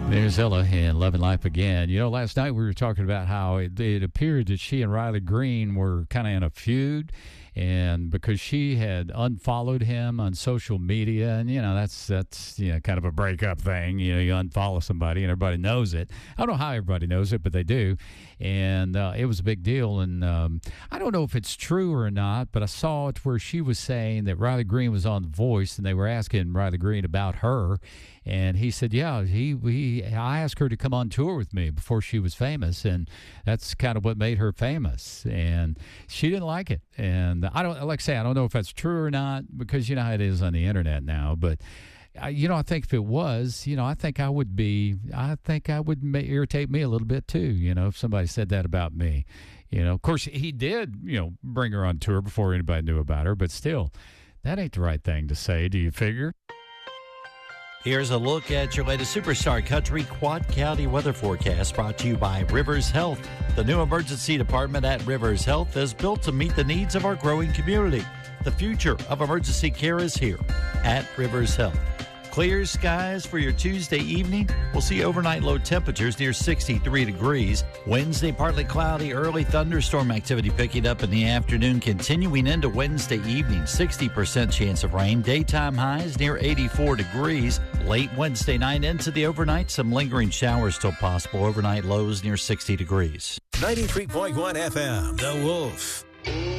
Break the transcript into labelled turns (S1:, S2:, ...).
S1: There's Ella in Love and Life Again. You know, last night we were talking about how it appeared that she and Riley Green were kind of in a feud, and because she had unfollowed him on social media, and you know that's kind of a breakup thing. You know, you unfollow somebody and everybody knows it. I don't know how everybody knows it, but they do, and it was a big deal. And I don't know if it's true or not, but I saw it where she was saying that Riley Green was on The Voice, and they were asking Riley Green about her. And he said, yeah, I asked her to come on tour with me before she was famous, and that's kind of what made her famous. And she didn't like it. And I don't know if that's true or not, because you know how it is on the internet now. But I think if it was, I think it would irritate me a little bit too. If somebody said that about me. Of course he did, bring her on tour before anybody knew about her, but still, that ain't the right thing to say. Do you figure?
S2: Here's a look at your latest Superstar Country Quad County weather forecast, brought to you by Rivers Health. The new emergency department at Rivers Health is built to meet the needs of our growing community. The future of emergency care is here at Rivers Health. Clear skies for your Tuesday evening. We'll see overnight low temperatures near 63 degrees. Wednesday, partly cloudy, early thunderstorm activity picking up in the afternoon, continuing into Wednesday evening. 60% chance of rain. Daytime highs near 84 degrees. Late Wednesday night into the overnight, some lingering showers still possible. Overnight lows near 60 degrees.
S3: 93.1 FM, The Wolf.